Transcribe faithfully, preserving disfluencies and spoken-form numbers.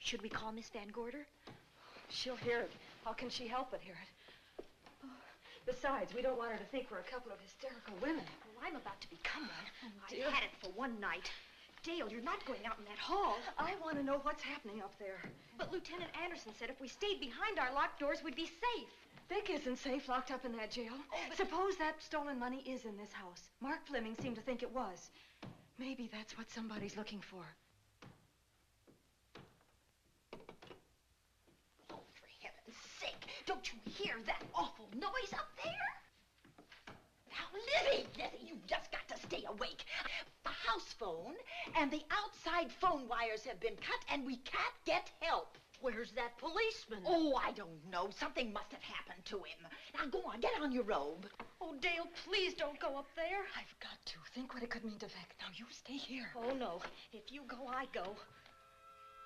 Should we call Miss Van Gorder? She'll hear it. How can she help but hear it? Oh, besides, we don't want her to think we're a couple of hysterical women. Well, I'm about to become one. Oh, I dear. had it for one night. Dale, you're not going out in that hall. I want to know what's happening up there. But Lieutenant Anderson said if we stayed behind our locked doors, we'd be safe. Vic isn't safe locked up in that jail. Oh, but... Suppose that stolen money is in this house. Mark Fleming seemed to think it was. Maybe that's what somebody's looking for. Oh, for heaven's sake, don't you hear that awful noise up there? Now, Lizzie, Lizzie, you've just got to stay awake. The house phone and the outside phone wires have been cut, and we can't get help. Where's that policeman? Oh, I don't know. Something must have happened to him. Now, go on, get on your robe. Oh, Dale, please don't go up there. I've got to. Think what it could mean to Vic. Now, you stay here. Oh, no. If you go, I go.